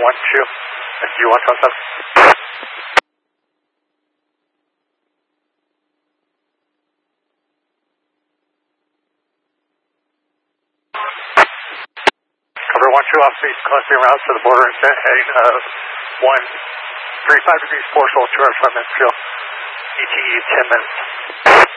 SU-127. Cover 1-2 off speed, closely around to the border and heading 135 degrees 4 shoals 200 minutes, fuel. ETE 10 minutes.